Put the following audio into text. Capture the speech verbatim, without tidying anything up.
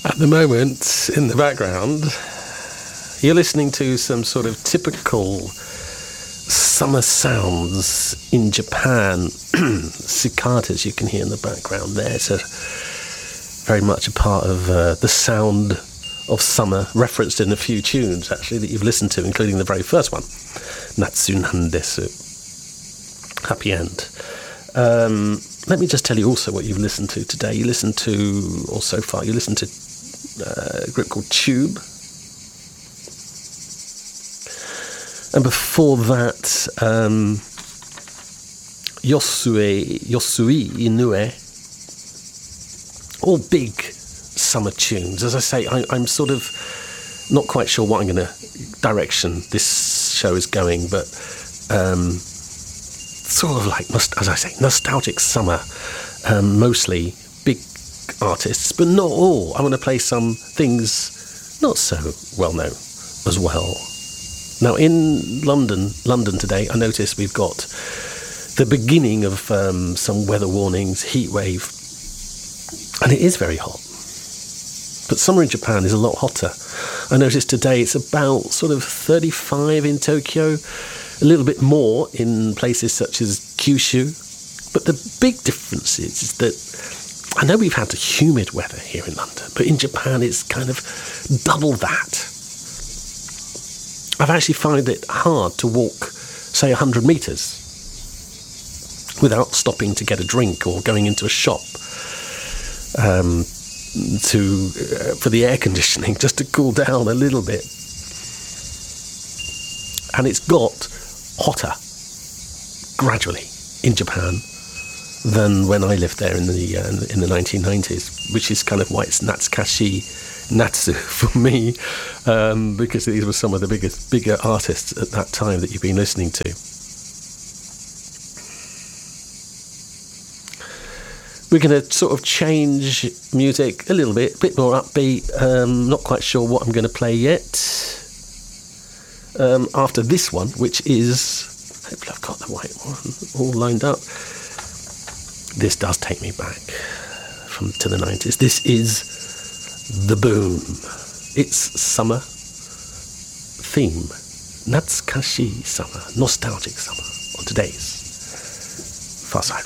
At the moment, in the background, you're listening to some sort of typical summer sounds in Japan. Cicadas you can hear in the background there. It's a, very much a part of uh, the sound of summer, referenced in a few tunes, actually, that you've listened to, including the very first one, Natsunan Desu. Happy End. Um, let me just tell you also what you've listened to today. You listened to, or so far, you listened to uh, a group called Tube. And before that, um, Yosue, Yosui Inoue. All big summer tunes. As I say, I, I'm sort of not quite sure what I'm going to direction this show is going, but um, sort of like, as I say, nostalgic summer. Um, mostly big artists, but not all. I want to play some things not so well known as well. Now, in London, London today, I noticed we've got the beginning of um, some weather warnings, heat wave, and it is very hot. But summer in Japan is a lot hotter. I noticed today it's about sort of thirty-five in Tokyo, a little bit more in places such as Kyushu. But the big difference is, is that I know we've had humid weather here in London, but in Japan it's kind of double that. I've actually found it hard to walk, say, one hundred metres without stopping to get a drink or going into a shop um, to uh, for the air conditioning, just to cool down a little bit. And it's got hotter gradually in Japan than when I lived there in the uh, in the nineteen nineties, which is kind of why it's Natsukashi Natsu for me, um, because these were some of the biggest, bigger artists at that time that you've been listening to. We're going to sort of change music a little bit, a bit more upbeat. Um, not quite sure what I'm going to play yet. Um, after this one, which is, hopefully I've got the right one all lined up. This does take me back from to the nineties. This is The Boom. It's summer theme. Natsukashi summer. Nostalgic summer on today's Far Side